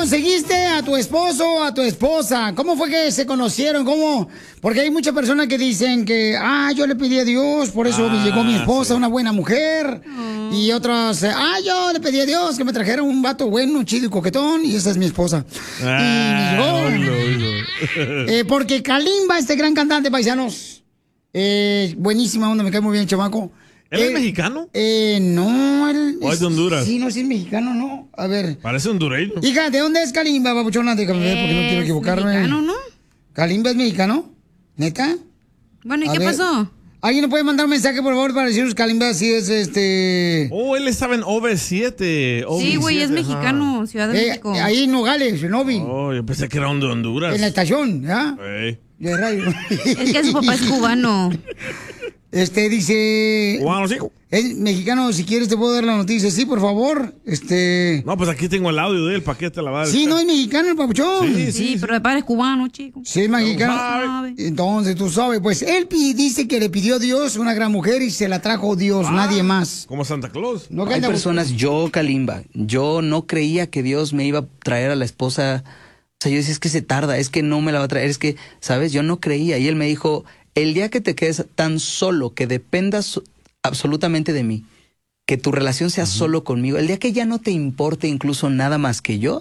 conseguiste a tu esposo o a tu esposa? ¿Cómo fue que se conocieron? ¿Cómo? Porque hay muchas personas que dicen que, yo le pedí a Dios, por eso me llegó mi esposa, una buena mujer. Y otras, yo le pedí a Dios que me trajera un vato bueno, chido y coquetón, y esa es mi esposa. Y me llegó. Porque Kalimba, este gran cantante, paisanos, buenísima onda, me cae muy bien el chamaco. ¿Él es mexicano? No, él ¿O es de Honduras? Sí, no, sí es mexicano, ¿no? A ver. Parece hondureño. Hija, ¿de dónde es Kalimba, papuchona? Déjame ver, porque no quiero equivocarme. Mexicano, ¿no? ¿Kalimba es mexicano? ¿Neta? Bueno, ¿y qué pasó? ¿Alguien nos puede mandar un mensaje, por favor, para decirnos Kalimba si es él estaba en OV7. Sí, güey, es mexicano, Ciudad de México. Ahí en Nogales, en Ovi. Yo pensé que era de Honduras. En la estación, ¿ya? De radio. Es que su papá es cubano. Dice... Cubano, sí. Es mexicano, si quieres te puedo dar la noticia. Sí, por favor. No, pues aquí tengo el audio del paquete, la verdad. Sí, no es mexicano el papuchón. Sí, pero el padre es cubano, chico. Sí, es mexicano. Entonces, tú sabes, pues él dice que le pidió a Dios una gran mujer y se la trajo Dios, nadie más. Como Santa Claus. Hay personas, Kalimba, yo no creía que Dios me iba a traer a la esposa. O sea, yo decía, es que se tarda, es que no me la va a traer, es que, ¿sabes? Yo no creía. Y él me dijo, el día que te quedes tan solo, que dependas absolutamente de mí, que tu relación sea solo conmigo, el día que ya no te importe incluso nada más que yo,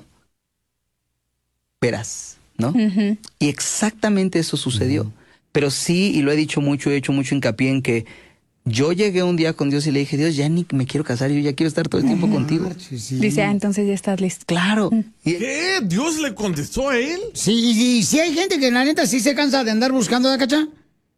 verás, ¿no? Y exactamente eso sucedió. Pero sí, y lo he dicho mucho, he hecho mucho hincapié en que yo llegué un día con Dios y le dije, Dios, ya ni me quiero casar, yo ya quiero estar todo el tiempo contigo. Dice, entonces ya estás listo. Claro. ¿Qué? ¿Dios le contestó a él? Sí, y sí hay gente que la neta sí se cansa de andar buscando de cacha.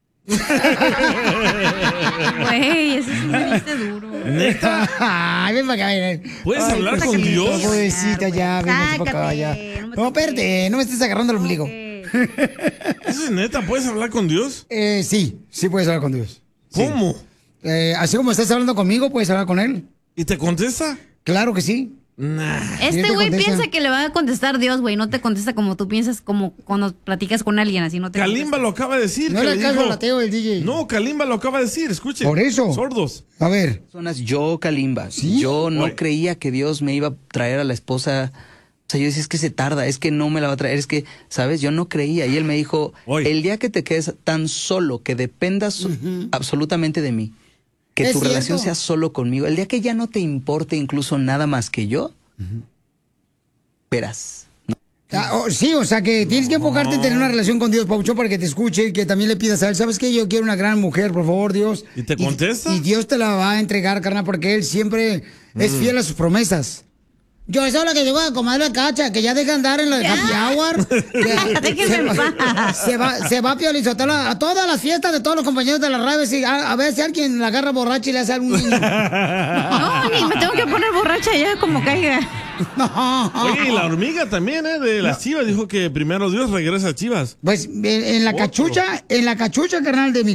Güey, eso es un chiste duro. Ay, ven para acá. ¿Puedes hablar con Dios? Pobrecita, ya, ven para acá, ya. No, espérate, no me estés agarrando el ombligo. ¿Eso es neta? ¿Puedes hablar con Dios? Sí puedes hablar con Dios. ¿Cómo? Así como estás hablando conmigo, puedes hablar con él. ¿Y te contesta? Claro que sí. Este güey piensa que le va a contestar Dios, güey. No te contesta como tú piensas, como cuando platicas con alguien, así no te Kalimba lo acaba de decir. No le caso al ateo el DJ. No, Kalimba lo acaba de decir, escuchen. Por eso. Sordos. A ver. Personas, Kalimba, ¿Sí? yo no creía que Dios me iba a traer a la esposa. O sea, yo decía, es que se tarda, es que no me la va a traer, es que, ¿sabes? Yo no creía. Y él me dijo, el día que te quedes tan solo, que dependas absolutamente de mí, que tu relación sea solo conmigo, el día que ya no te importe incluso nada más que yo, verás. Sí, o sea que tienes que enfocarte en tener una relación con Dios, Paucho, para que te escuche y que también le pidas a él, ¿sabes qué? Yo quiero una gran mujer, por favor, Dios. ¿Y te contesta? Y Dios te la va a entregar, carnal, porque él siempre es fiel a sus promesas. Yo, eso es lo que digo a comadre la Cacha, que ya deja andar en lo de Happy Hour. Déjenme en paz. Se va a Piolizotelo a todas las fiestas de todos los compañeros de la radio, a ver si alguien la agarra borracha y le hace algún niño. No, ni me tengo que poner borracha ya como caiga. No. Oye, y la hormiga también, de las Chivas, dijo que primero Dios regresa a Chivas. Pues en la cachucha, carnal, de mi